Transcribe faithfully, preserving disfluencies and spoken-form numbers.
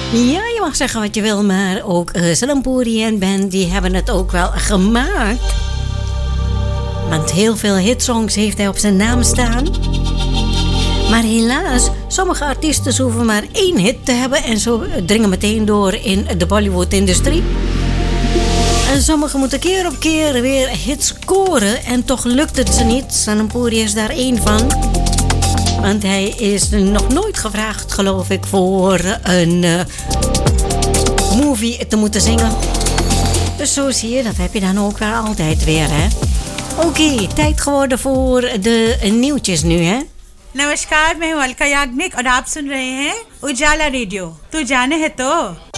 Ja, je mag zeggen wat je wil, maar ook uh, Salampuri en Band, die hebben het ook wel gemaakt. Want heel veel hitsongs heeft hij op zijn naam staan. Maar helaas, sommige artiesten hoeven maar één hit te hebben en zo dringen meteen door in de Bollywood-industrie. En sommigen moeten keer op keer weer hits scoren en toch lukt het ze niet. Salampuri is daar één van. Want hij is nog nooit gevraagd, geloof ik, voor een uh, movie te moeten zingen. Dus zo zie je, dat heb je dan ook wel altijd weer, hè. Oké, okay, tijd geworden voor de nieuwtjes nu, hè. नमस्कार, मैं हूं अलका याग्निक और आप सुन रहे हैं उजाला रेडियो। तू जाने है तो